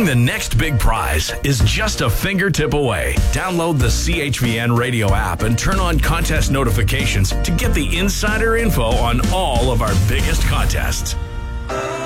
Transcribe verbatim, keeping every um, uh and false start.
the next big prize is just a fingertip away. Download the C H V N radio app and turn on contest notifications to get the insider info on all of our biggest contests.